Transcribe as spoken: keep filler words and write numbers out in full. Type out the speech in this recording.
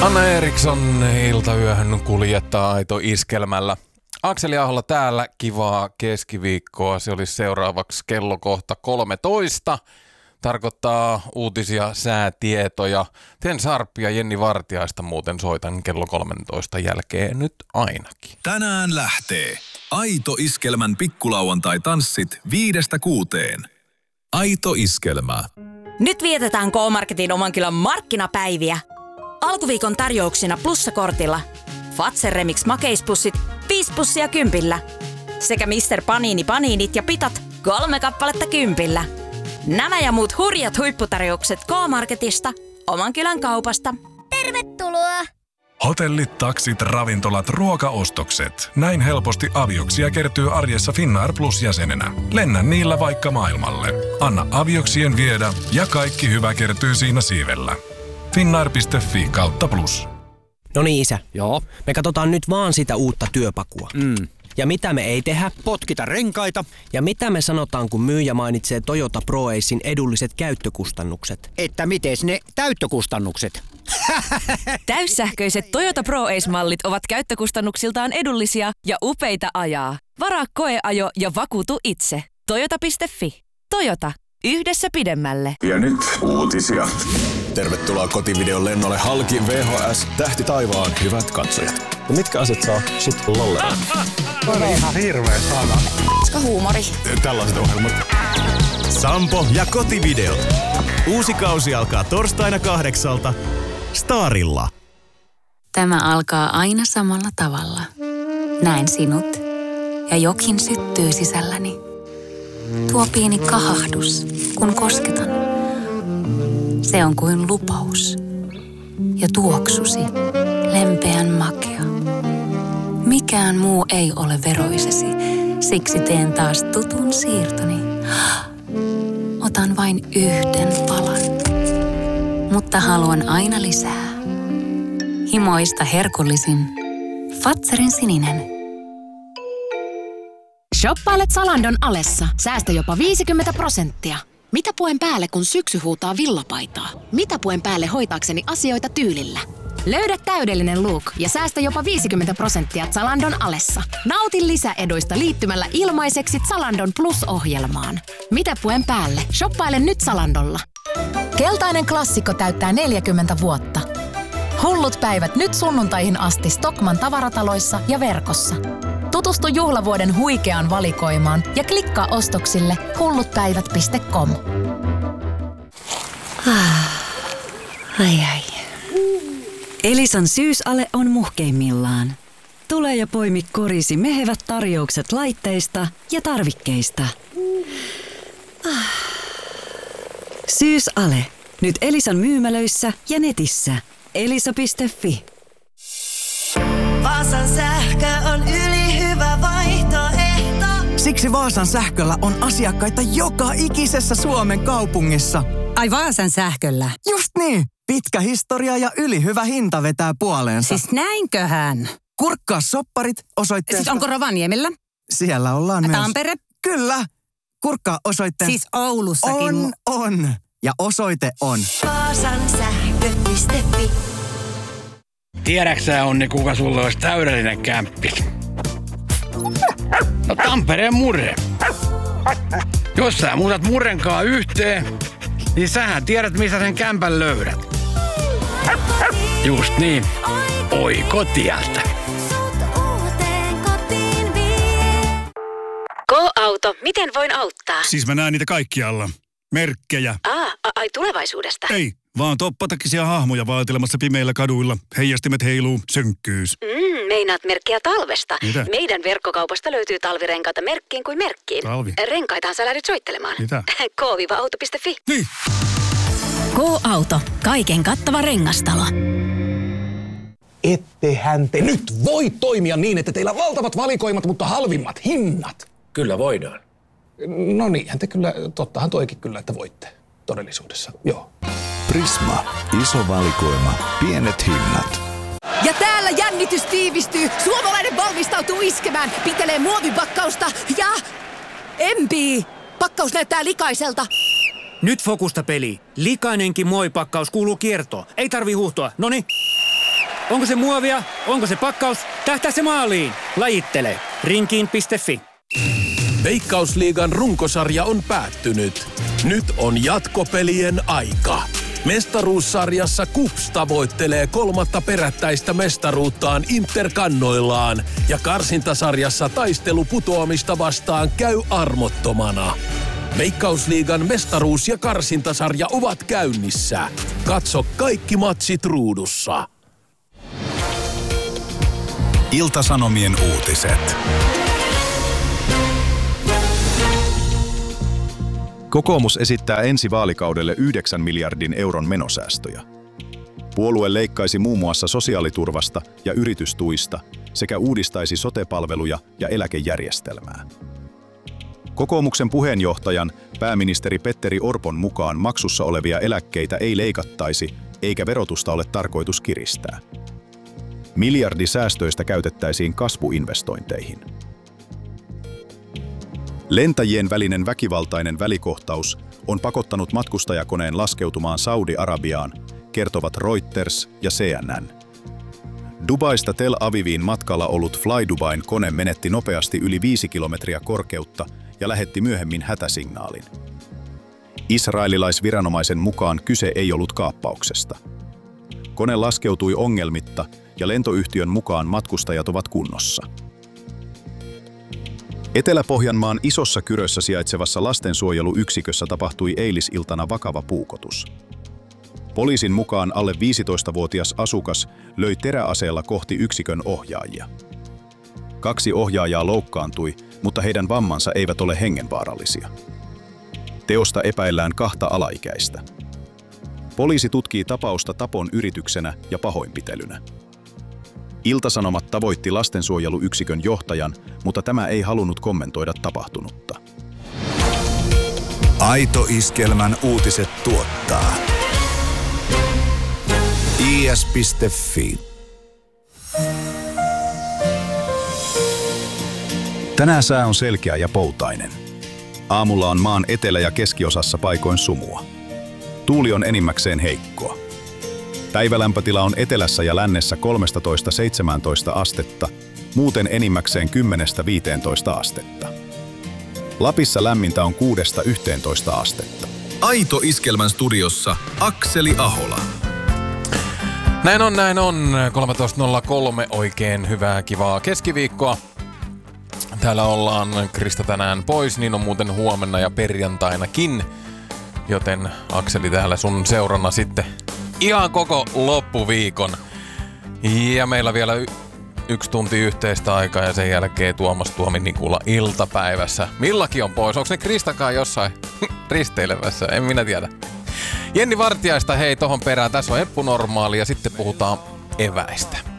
Anna Eriksson iltayöhön kuljettaa Aito iskelmällä. Akseli Aholla täällä, kivaa keskiviikkoa. Se olisi seuraavaksi kello kohta kolmetoista. Tarkoittaa uutisia, säätietoja. Ten Sarppia ja Jenni Vartiaista muuten soitan kello kolmetoista jälkeen nyt ainakin. Tänään lähtee Aito iskelmän pikkulauantai-tanssit viidestä kuuteen. Aito iskelmä. Nyt vietetään K-Marketin oman kylän markkinapäiviä. Alkuviikon tarjouksina plussakortilla Fazer Remix makeispussit viisi pussia kympillä. Sekä mister Panini paniinit ja pitat kolme kappaletta kympillä. Nämä ja muut hurjat huipputarjoukset K-Marketista, oman kylän kaupasta. Tervetuloa! Hotellit, taksit, ravintolat, ruokaostokset. Näin helposti avioksia kertyy arjessa Finnair Plus-jäsenenä. Lennä niillä vaikka maailmalle. Anna avioksien viedä ja kaikki hyvä kertyy siinä siivellä. Finnair piste fi kautta plus. No niin, isä. Joo. Me katsotaan nyt vaan sitä uutta työpakua. Mm. Ja mitä me ei tehdä? Potkita renkaita. Ja mitä me sanotaan, kun myyjä mainitsee Toyota ProAcen edulliset käyttökustannukset? Että mites ne täyttökustannukset? Täyssähköiset Toyota ProAce-mallit ovat käyttökustannuksiltaan edullisia ja upeita ajaa. Varaa koeajo ja vakuutu itse. Toyota piste fi. Toyota. Yhdessä pidemmälle. Ja nyt uutisia. Tervetuloa kotivideon lennolle halki V H S Tähti taivaan hyvät katsojat. Ja mitkä asiat saa sut lollella? On ihan hirveä sana. Koska huumori. Tällaiset ohjelmat. Sampo ja kotivideot. Uusi kausi alkaa torstaina kahdeksalta. Starilla. Tämä alkaa aina samalla tavalla. Näen sinut ja jokin syttyy sisälläni. Tuo pieni kahahdus, kun kosketan. Se on kuin lupaus. Ja tuoksusi, lempeän makea. Mikään muu ei ole veroisesi, siksi teen taas tutun siirtoni. Otan vain yhden palan, mutta haluan aina lisää. Himoista herkullisin. Fazerin sininen. Shoppailet Zalandon alessa. Säästä jopa viisikymmentä prosenttia. Mitä puen päälle, kun syksy huutaa villapaitaa? Mitä puen päälle hoitaakseni asioita tyylillä? Löydä täydellinen look ja säästä jopa viisikymmentä prosenttia Zalandon alessa. Nauti lisäeduista liittymällä ilmaiseksi Zalandon Plus-ohjelmaan. Mitä puen päälle? Shoppaile nyt Zalandolla. Keltainen klassikko täyttää neljäkymmentä vuotta. Hullut päivät nyt sunnuntaihin asti Stockmann tavarataloissa ja verkossa. Tutustu juhlavuoden huikeaan valikoimaan ja klikkaa ostoksille hullutpäivät piste com. Ai ai. Elisan syysale on muhkeimmillaan. Tule ja poimi korisi mehevät tarjoukset laitteista ja tarvikkeista. Syysale. Nyt Elisan myymälöissä ja netissä. elisa piste fi. Vaasan sähkö on ylihyvä vaihtoehto. Siksi Vaasan sähköllä on asiakkaita joka ikisessä Suomen kaupungissa. Ai Vaasan sähköllä? Just niin. Pitkä historia ja ylihyvä hinta vetää puoleensa. Siis näinköhän? Kurkkaa sopparit osoitteesta. Siis onko Rovaniemellä? Siellä ollaan myös. Tampere? Kyllä. Kurkkaa osoitteesta. Siis Oulussakin. On, on. Ja osoite on Vaasan sähkö piste fi. Tiedäksä, Onni, kuka sulle olisi täydellinen kämppi? No Tampereen Murre. Jos sä muutat Murrenkaan yhteen, niin sähän tiedät, missä sen kämpän löydät. Just niin. Oikotieltä. K-auto, miten voin auttaa? Siis mä näen niitä kaikkialla. Merkkejä. Aa, a- ai tulevaisuudesta. Ei, vaan toppatakisia hahmoja vaatelemassa pimeillä kaduilla. Heijastimet heiluu, synkkyys. Mm, meinaat merkkiä talvesta. Mitä? Meidän verkkokaupasta löytyy talvirenkaita merkkiin kuin merkkiin. Talvi? Renkaitahan sä lähdet soittelemaan. Mitä? k auto piste fi. Niin. K-auto. Kaiken kattava rengastalo. Ettehän te nyt voi toimia niin, että teillä on valtavat valikoimat, mutta halvimmat hinnat. Kyllä voidaan. No niinhän te kyllä, tottahan toikin kyllä, että voitte todellisuudessa, joo. Prisma. Iso valikoima. Pienet hinnat. Ja täällä jännitys tiivistyy. Suomalainen valmistautuu iskemään. Pitelee muovipakkausta ja empii. Pakkaus näyttää likaiselta. Nyt fokusta peli. Likainenkin muovipakkaus kuuluu kiertoon. Ei tarvi huuhtoa. Noniin. Onko se muovia? Onko se pakkaus? Tähtää se maaliin! Lajittele. Rinkiin piste fi. Veikkausliigan runkosarja on päättynyt. Nyt on jatkopelien aika. Mestaruussarjassa KuPS tavoittelee kolmatta perättäistä mestaruuttaan Interkannoillaan ja karsintasarjassa taistelu putoamista vastaan käy armottomana. Veikkausliigan mestaruus- ja karsintasarja ovat käynnissä. Katso kaikki matsit ruudussa. Ilta-Sanomien uutiset. Kokoomus esittää ensi vaalikaudelle yhdeksän miljardin euron menosäästöjä. Puolue leikkaisi muun muassa sosiaaliturvasta ja yritystuista sekä uudistaisi sote-palveluja ja eläkejärjestelmää. Kokoomuksen puheenjohtajan, pääministeri Petteri Orpon mukaan maksussa olevia eläkkeitä ei leikattaisi, eikä verotusta ole tarkoitus kiristää. Miljardi säästöistä käytettäisiin kasvuinvestointeihin. Lentäjien välinen väkivaltainen välikohtaus on pakottanut matkustajakoneen laskeutumaan Saudi-Arabiaan, kertovat Reuters ja C N N. Dubaista Tel Aviviin matkalla ollut Fly Dubain kone menetti nopeasti yli viisi kilometriä korkeutta ja lähetti myöhemmin hätäsignaalin. Israelilaisviranomaisen mukaan kyse ei ollut kaappauksesta. Kone laskeutui ongelmitta ja lentoyhtiön mukaan matkustajat ovat kunnossa. Etelä-Pohjanmaan Isossa Kyrössä sijaitsevassa lastensuojeluyksikössä tapahtui eilisiltana vakava puukotus. Poliisin mukaan alle viisitoistavuotias asukas löi teräaseella kohti yksikön ohjaajia. Kaksi ohjaajaa loukkaantui, mutta heidän vammansa eivät ole hengenvaarallisia. Teosta epäillään kahta alaikäistä. Poliisi tutkii tapausta tapon yrityksenä ja pahoinpitelynä. Ilta-Sanomat tavoitti lastensuojeluyksikön johtajan, mutta tämä ei halunnut kommentoida tapahtunutta. Aito Iskelmän uutiset tuottaa i s piste fi. Tänään sää on selkeä ja poutainen. Aamulla on maan etelä- ja keskiosassa paikoin sumua. Tuuli on enimmäkseen heikkoa. Päivälämpötila on etelässä ja lännessä kolmetoista seitsemäntoista astetta, muuten enimmäkseen kymmenestä viiteentoista astetta. Lapissa lämmintä on kuudesta yhteentoista astetta. Aito Iskelmän studiossa Akseli Ahola. Näin on, näin on. kolmetoista nolla kolme oikein hyvää, kivaa keskiviikkoa. Täällä ollaan Krista tänään pois, niin on muuten huomenna ja perjantainakin. Joten Akseli täällä sun seurana sitten ihan koko loppuviikon. Ja meillä vielä y- yksi tunti yhteistä aikaa ja sen jälkeen Tuomas Tuomi Nikula iltapäivässä. Millakin on pois? Onko ne Kristakaan jossain risteilevässä? En minä tiedä. Jenni Vartiaista hei tohon perään. Tässä on Eppu Normaali ja sitten puhutaan eväistä.